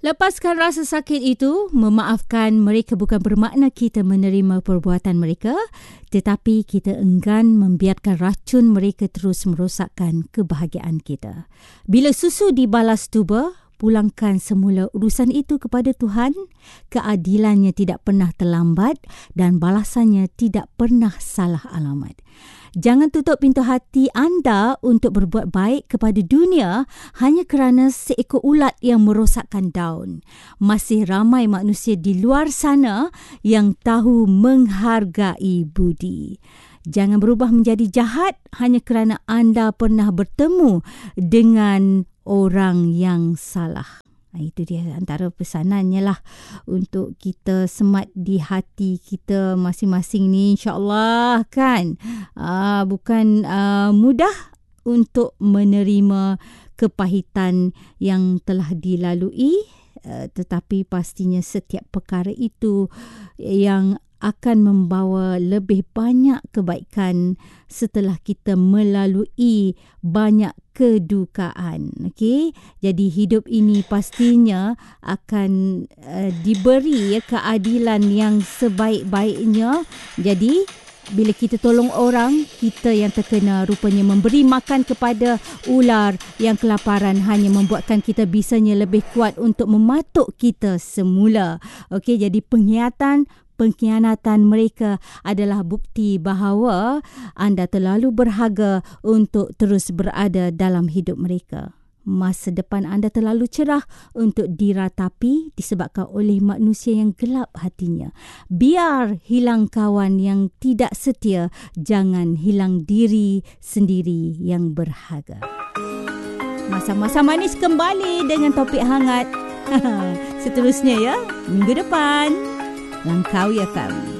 Lepaskan rasa sakit itu. Memaafkan mereka bukan bermakna kita menerima perbuatan mereka, tetapi kita enggan membiarkan racun mereka terus merosakkan kebahagiaan kita. Bila susu dibalas tuba, pulangkan semula urusan itu kepada Tuhan. Keadilannya tidak pernah terlambat dan balasannya tidak pernah salah alamat. Jangan tutup pintu hati anda untuk berbuat baik kepada dunia hanya kerana seekor ulat yang merosakkan daun. Masih ramai manusia di luar sana yang tahu menghargai budi. Jangan berubah menjadi jahat hanya kerana anda pernah bertemu dengan orang yang salah. Itu dia antara pesanannya lah untuk kita semat di hati kita masing-masing ni, insyaAllah kan. Bukan mudah untuk menerima kepahitan yang telah dilalui, tetapi pastinya setiap perkara itu yang akan membawa lebih banyak kebaikan setelah kita melalui banyak kedukaan. Okey, jadi hidup ini pastinya akan diberi keadilan yang sebaik-baiknya. Jadi bila kita tolong orang, kita yang terkena. Rupanya memberi makan kepada ular yang kelaparan hanya membuatkan kita bisanya lebih kuat untuk mematuk kita semula. Okey, jadi pengkhianatan mereka adalah bukti bahawa anda terlalu berharga untuk terus berada dalam hidup mereka. Masa depan anda terlalu cerah untuk diratapi disebabkan oleh manusia yang gelap hatinya. Biar hilang kawan yang tidak setia, jangan hilang diri sendiri yang berharga. Masa-masa manis kembali dengan topik hangat seterusnya ya, minggu depan. Langkawi FM.